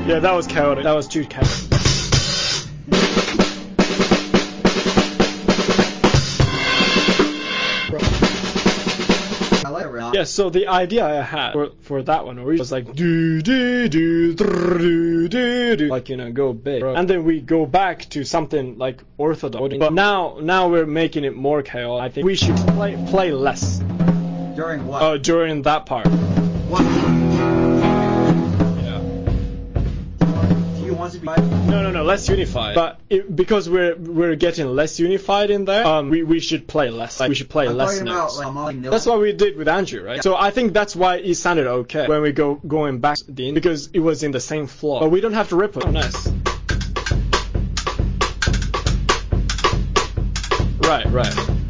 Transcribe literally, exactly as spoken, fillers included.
Yeah, that was chaotic. That was too chaotic. Yeah, so the idea I had for, for that one was like do do do do do do, like, you know, go big, and then we go back to something like orthodox. But now now we're making it more chaotic. I think we should play play less. During what? Uh, during that part. What? Yeah. Do you want to be? No, no, no, less unified. But it, because we're we're getting less unified in there, um, we we should play less. Like, we should play I'm less talking notes. about, like, notes. That's what we did with Andrew, right? Yeah. So I think that's why it sounded okay when we go going back to the because it was in the same floor. But we don't have to rip it. Oh, nice. Right, right.